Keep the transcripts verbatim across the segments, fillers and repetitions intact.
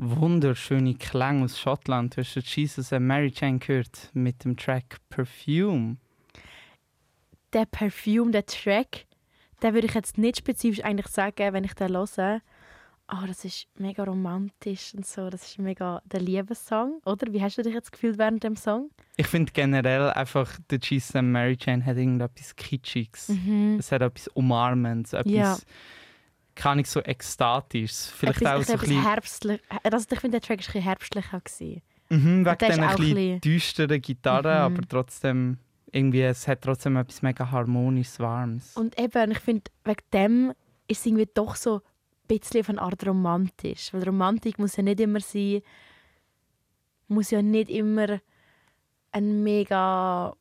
wunderschöne Klänge aus Schottland. Du hast Jesus and Mary Jane gehört mit dem Track Perfume. Der Perfume, der Track, den würde ich jetzt nicht spezifisch eigentlich sagen, wenn ich den höre. Oh, das ist mega romantisch und so. Das ist mega der Liebessong, oder? Wie hast du dich jetzt gefühlt während dem Song? Ich finde generell einfach, der Jesus and Mary Jane hat irgendetwas Kitschiges. Mhm. Es hat etwas Umarmendes, etwas... Ja. Kann ich so ekstatisch. Vielleicht etwas, auch so ein bisschen bisschen... herbstlich. Also ich finde, der Track war ein bisschen herbstlicher gewesen. Mhm, Und wegen der ist diesen auch ein ein bisschen düsteren Gitarren, Mhm. aber trotzdem... Irgendwie, es hat trotzdem etwas mega harmonisches, warmes. Und eben, ich finde, wegen dem ist es irgendwie doch so ein bisschen auf eine Art romantisch. Weil Romantik muss ja nicht immer sein, muss ja nicht immer ein mega...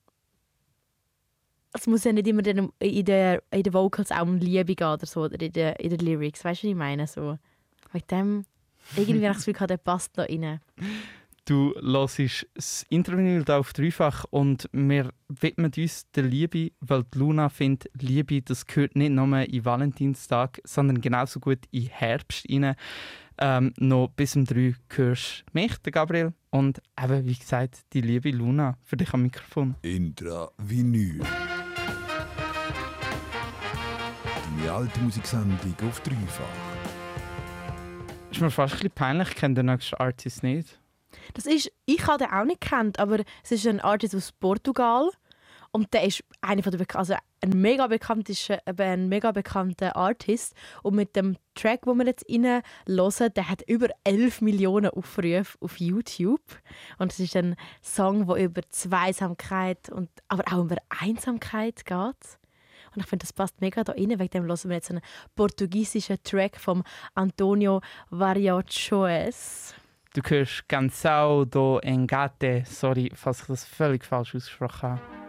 Es muss ja nicht immer in den, in den Vocals auch um Liebe gehen oder so, oder in den, in den Lyrics. Weißt du, was ich meine? So. Wegen dem, irgendwie habe ich das Gefühl, der passt da rein. Du hörst das Interview hier auf dreifach und wir widmen uns der Liebe, weil die Luna findet, Liebe, das gehört nicht nur in Valentinstag, sondern genauso gut in Herbst rein. Ähm, noch bis um drei hörst du mich, der Gabriel, und eben, wie gesagt, die liebe Luna für dich am Mikrofon. Intra-Vinyl. Deine alte Musiksendung auf dreifach. Ist mir fast ein bisschen peinlich, ich kenne den nächsten Artist nicht. Das ist, ich habe den auch nicht gekannt, aber es ist ein Artist aus Portugal und der ist einer von der Bek- also ein mega bekannter, ein mega bekannter Artist und mit dem Track, den wir jetzt rein hören, der hat über elf Millionen Aufrufe auf YouTube und es ist ein Song, der über Zweisamkeit und aber auch über Einsamkeit geht. Und ich finde, das passt mega da rein. Wegen dem hören wir jetzt einen portugiesischen Track von Antonio Variações. Du hörst Cansado do Engate. Sorry, falls ich das völlig falsch ausgesprochen habe.